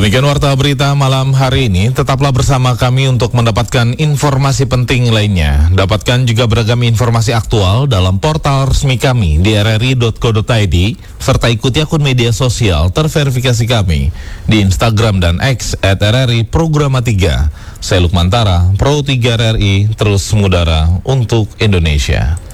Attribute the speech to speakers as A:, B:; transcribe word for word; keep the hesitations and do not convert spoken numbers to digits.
A: Demikian warta berita malam hari ini. Tetaplah bersama kami untuk mendapatkan informasi penting lainnya. Dapatkan juga beragam informasi aktual dalam portal resmi kami di r r i dot co dot i d serta ikuti akun media sosial terverifikasi kami di Instagram dan X at r r i programa tiga. Saya Lukman Tara, Pro tiga R R I, terus mengudara untuk Indonesia.